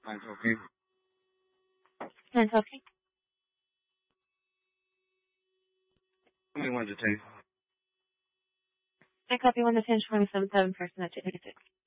I'm talking. I'm talking. Only 1 to 10. I copy 1 to 10, 27, 7 person at 236.